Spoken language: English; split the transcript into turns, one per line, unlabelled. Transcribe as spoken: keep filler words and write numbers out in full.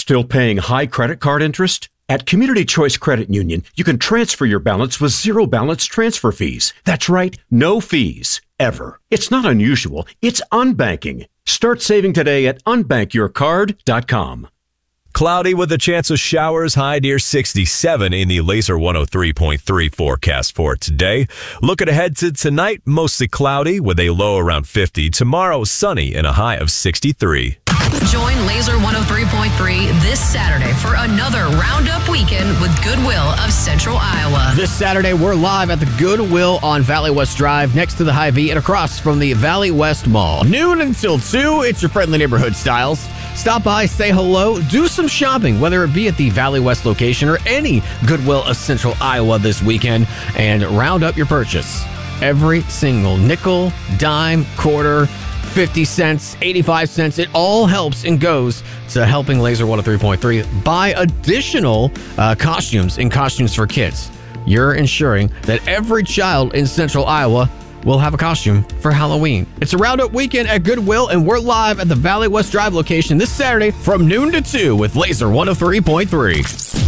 Still paying high credit card interest? At Community Choice Credit Union, you can transfer your balance with zero balance transfer fees. That's right, no fees, ever. It's not unusual, it's unbanking. Start saving today at unbank your card dot com.
Cloudy with a chance of showers, high near sixty-seven in the Laser one oh three point three forecast for today. Looking ahead to tonight, mostly cloudy with a low around fifty. Tomorrow, sunny and a high of sixty-three.
Join Laser one oh three point three this Saturday for another Roundup weekend with Goodwill of Central Iowa.
This Saturday, we're live at the Goodwill on Valley West Drive next to the Hy-Vee and across from the Valley West Mall. Noon until two, it's your friendly neighborhood Styles. Stop by, say hello, do some shopping, whether it be at the Valley West location or any Goodwill of Central Iowa this weekend, and round up your purchase. Every single nickel, dime, quarter, fifty cents, eighty-five cents, it all helps and goes to helping Laser one oh three point three buy additional uh, costumes and costumes for kids. You're ensuring that every child in Central Iowa will have a costume for Halloween. It's a Roundup weekend at Goodwill, and we're live at the Valley West Drive location this Saturday from noon to two with Laser one oh three point three.